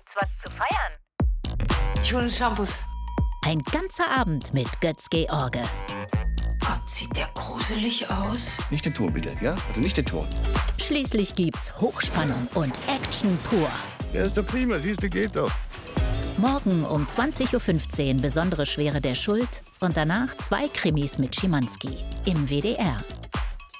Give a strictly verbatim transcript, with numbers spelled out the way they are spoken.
gibt's was zu feiern. Ich hole Shampoos. Ein ganzer Abend mit Götz-George. Gott, sieht der gruselig aus. Nicht den Ton bitte, ja? Also nicht den Ton. Schließlich gibt's Hochspannung und Action pur. Ja, ist doch prima, siehst du, geht doch. Morgen um zwanzig Uhr fünfzehn Besondere Schwere der Schuld und danach zwei Krimis mit Schimanski im W D R.